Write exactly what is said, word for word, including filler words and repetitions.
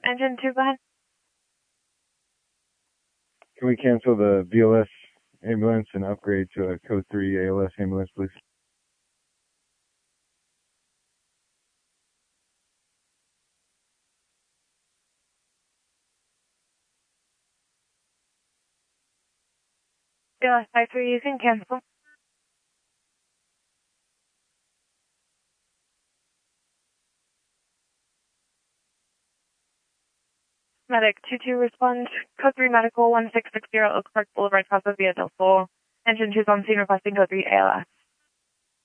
Engine two, go ahead. Can we cancel the V L S ambulance and upgrade to a code three A L S ambulance, please? V L S five three, you can cancel. Medic two two, respond. Code three medical one six six zero Oak Park Boulevard, Casa Via del Sol. Engine two is on scene requesting code three A L S.